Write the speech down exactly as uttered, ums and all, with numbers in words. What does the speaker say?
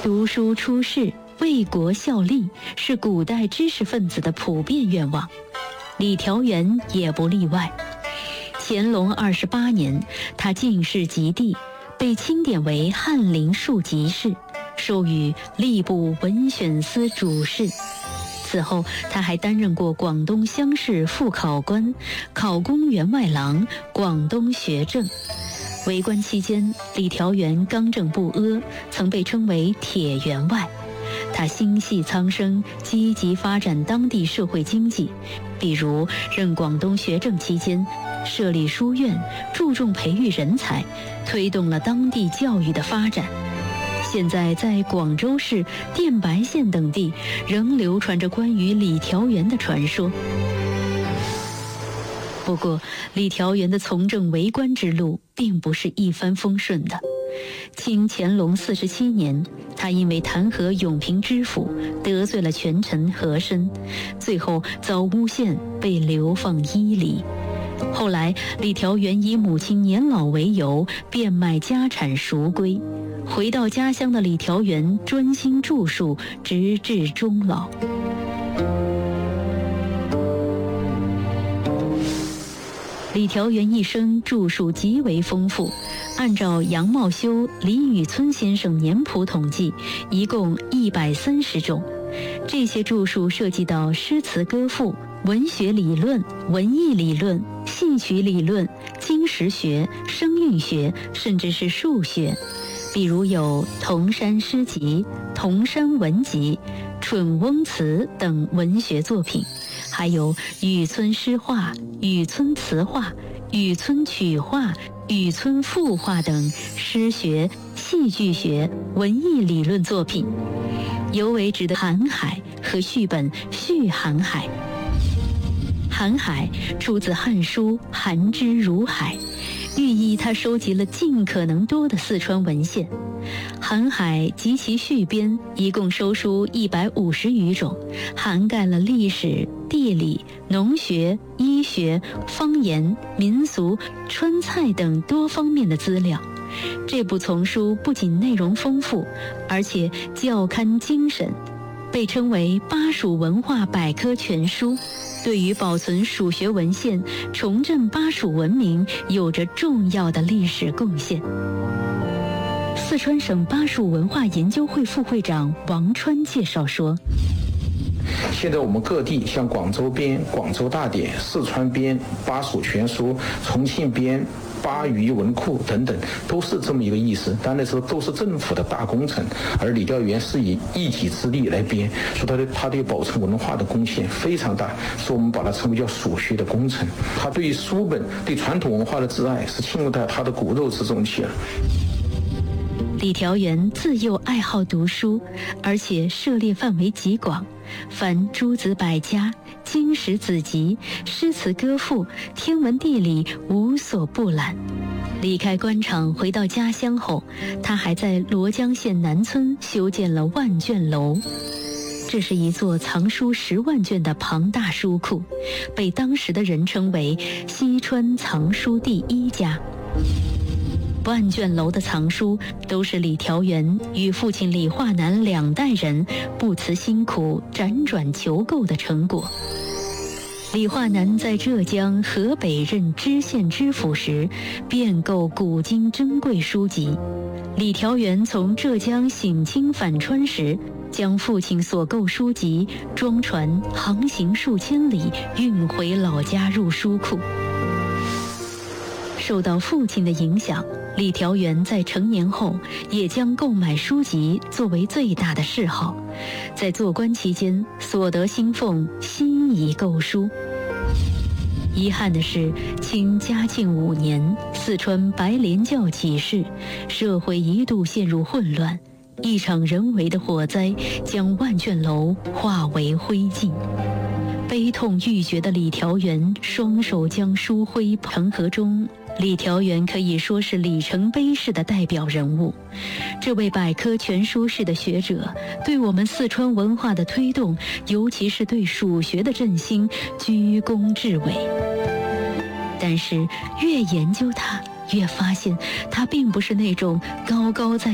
读书出世，为国效力，是古代知识分子的普遍愿望。李调元也不例外。乾隆二十八年，他进士及第，被钦点为翰林庶吉士，授予吏部文选司主事。此后，他还担任过广东乡试副考官、考功员外郎、广东学政。为官期间，李调元刚正不阿，曾被称为铁员外。他心系苍生，积极发展当地社会经济，比如任广东学政期间，设立书院，注重培育人才，推动了当地教育的发展。现在在广州市、电白县等地，仍流传着关于李调元的传说。不过，李调元的从政为官之路并不是一帆风顺的。清乾隆四十七年，他因为弹劾永平知府，得罪了权臣和珅，最后遭诬陷，被流放伊犁。后来，李调元以母亲年老为由，变卖家产赎归。回到家乡的李调元专心著述，直至终老。李调元一生著述极为丰富，按照杨茂修、李宇村先生年谱统计，一共一百三十种。这些著述涉及到诗词歌赋、文学理论、文艺理论、戏曲理论、经史学、声韵学，甚至是数学。比如有《铜山诗集》《铜山文集》《蠢翁词》等文学作品，还有雨村诗画、雨村词画、雨村曲画、雨村赋画等诗学、戏剧学、文艺理论作品。尤为值得韩海和序本《续韩海》。韩海出自《汉书·韩之如海》，寓意他收集了尽可能多的四川文献。韩海及其续编一共收书一百五十余种，涵盖了历史、地理、农学、医学、方言、民俗、川菜等多方面的资料。这部丛书不仅内容丰富，而且校勘精审，被称为巴蜀文化百科全书，对于保存蜀学文献、重振巴蜀文明有着重要的历史贡献。四川省巴蜀文化研究会副会长王川介绍说， 现在我们各地像广州编《广州大典》，四川编《巴蜀全书》，重庆编巴渝文库等等，都是这么一个意思。当然说都是政府的大工程，而李调元是以一己之力来编，说他对他对保存文化的贡献非常大，所以我们把它称为叫蜀学的工程。他对于书本、对传统文化的挚爱是侵入到他的骨肉之中去了。 李调元自幼爱好读书，而且涉猎范围极广，凡诸子百家、经史子集、诗词歌赋、天文地理无所不览。离开官场回到家乡后，他还在罗江县南村修建了万卷楼。这是一座藏书十万卷的庞大书库，被当时的人称为西川藏书第一家。万卷楼的藏书都是李调元与父亲李化南两代人不辞辛苦辗转求购的成果。李化南在浙江、河北任知县知府时，遍购古今珍贵书籍。李调元从浙江省亲返川时，将父亲所购书籍装船航行数千里，运回老家入书库。受到父亲的影响，李调元在成年后也将购买书籍作为最大的嗜好，在做官期间所得薪俸悉以购书。遗憾的是，清嘉庆五年，四川白莲教起事，社会一度陷入混乱，一场人为的火灾将万卷楼化为灰烬。悲痛欲绝的李调元双手将书挥成河中。李调元可以说是里程碑式的代表人物。这位百科全书式的学者，对我们四川文化的推动，尤其是对蜀学的振兴，居功至伟。但是越研究他，越发现他并不是那种高高在